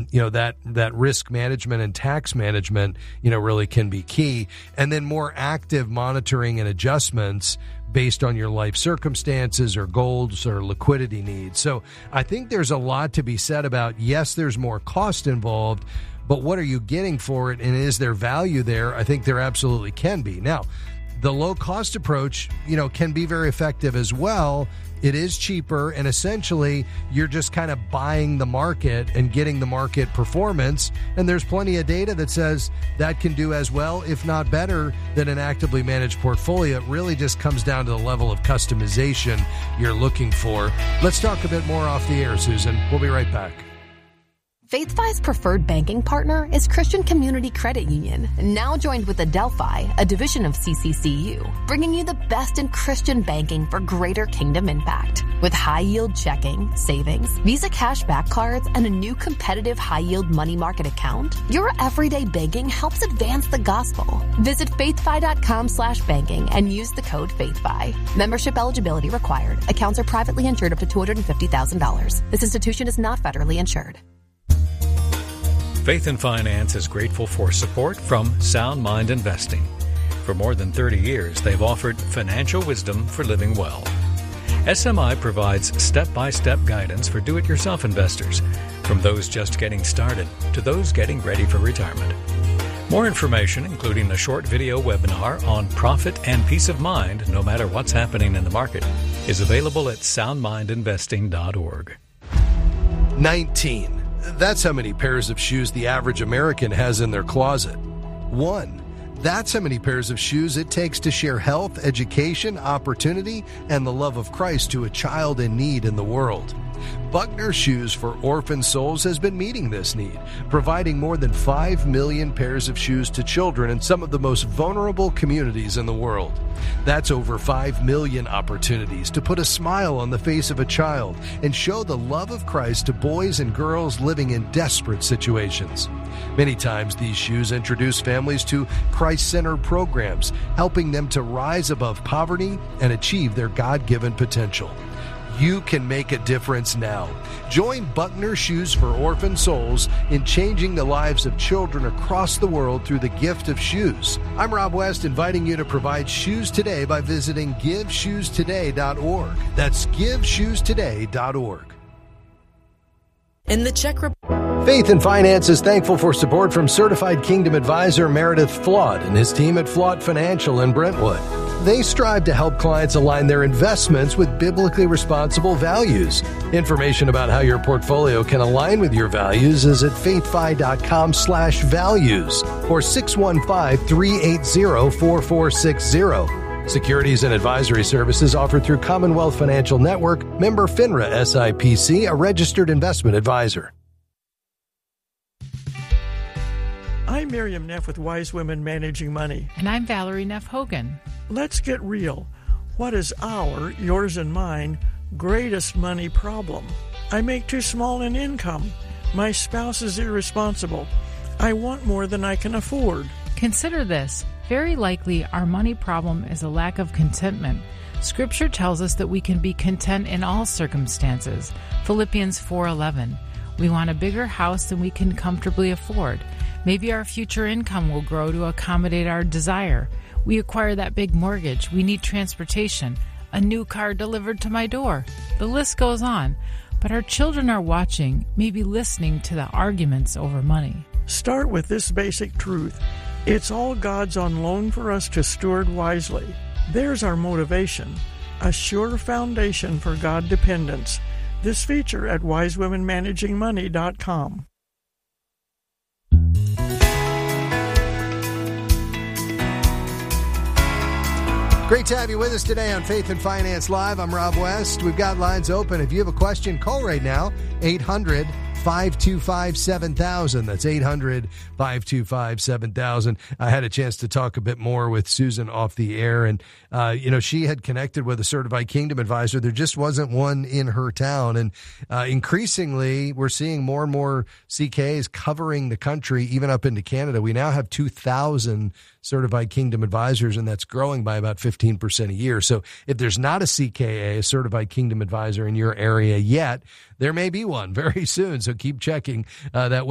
that risk management and tax management, really can be key. And then more active monitoring and adjustments based on your life circumstances or goals or liquidity needs. So I think there's a lot to be said about, yes, there's more cost involved, but what are you getting for it? And is there value there? I think there absolutely can be. Now, the low cost approach, can be very effective as well. It is cheaper, and essentially you're just kind of buying the market and getting the market performance. And there's plenty of data that says that can do as well, if not better, than an actively managed portfolio. It really just comes down to the level of customization you're looking for. Let's talk a bit more off the air, Susan. We'll be right back. FaithFi's preferred banking partner is Christian Community Credit Union, now joined with Adelphi, a division of CCCU, bringing you the best in Christian banking for greater kingdom impact. With high-yield checking, savings, Visa cashback cards, and a new competitive high-yield money market account, your everyday banking helps advance the gospel. Visit faithfi.com/banking and use the code FaithFi. Membership eligibility required. Accounts are privately insured up to $250,000. This institution is not federally insured. Faith and Finance is grateful for support from Sound Mind Investing. For more than 30 years, they've offered financial wisdom for living well. SMI provides step-by-step guidance for do-it-yourself investors, from those just getting started to those getting ready for retirement. More information, including a short video webinar on profit and peace of mind, no matter what's happening in the market, is available at soundmindinvesting.org. 19. That's how many pairs of shoes the average American has in their closet. 1. That's how many pairs of shoes it takes to share health, education, opportunity, and the love of Christ to a child in need in the world. Buckner Shoes for Orphan Souls has been meeting this need, providing more than 5 million pairs of shoes to children in some of the most vulnerable communities in the world. That's over 5 million opportunities to put a smile on the face of a child and show the love of Christ to boys and girls living in desperate situations. Many times these shoes introduce families to Christ-centered programs, helping them to rise above poverty and achieve their God-given potential. You can make a difference now. Join Buckner Shoes for Orphan Souls in changing the lives of children across the world through the gift of shoes. I'm Rob West, inviting you to provide shoes today by visiting GiveShoesToday.org. That's GiveShoesToday.org. In the Czech Republic, Faith and Finance is thankful for support from Certified Kingdom Advisor Meredith Flood and his team at Flood Financial in Brentwood. They strive to help clients align their investments with biblically responsible values. Information about how your portfolio can align with your values is at faithfi.com/values or 615-380-4460. Securities and advisory services offered through Commonwealth Financial Network, member FINRA SIPC, a registered investment advisor. I'm Miriam Neff with Wise Women Managing Money. And I'm Valerie Neff Hogan. Let's get real. What is our, yours and mine, greatest money problem? I make too small an income. My spouse is irresponsible. I want more than I can afford. Consider this. Very likely our money problem is a lack of contentment. Scripture tells us that we can be content in all circumstances. Philippians 4:11. We want a bigger house than we can comfortably afford. Maybe our future income will grow to accommodate our desire. We acquire that big mortgage. We need transportation. A new car delivered to my door. The list goes on. But our children are watching, maybe listening to the arguments over money. Start with this basic truth. It's all God's on loan for us to steward wisely. There's our motivation, a sure foundation for God dependence. This feature at wisewomenmanagingmoney.com. Great to have you with us today on Faith and Finance Live. I'm Rob West. We've got lines open. If you have a question, call right now, 800-525-7000. That's 800-525-7000. I had a chance to talk a bit more with Susan off the air, and she had connected with a Certified Kingdom Advisor. There just wasn't one in her town, and increasingly we're seeing more and more CKAs covering the country, even up into Canada. We now have 2,000 Certified Kingdom Advisors, and that's growing by about 15% a year. So if there's not a CKA, a Certified Kingdom Advisor in your area yet, there may be one very soon. So keep checking that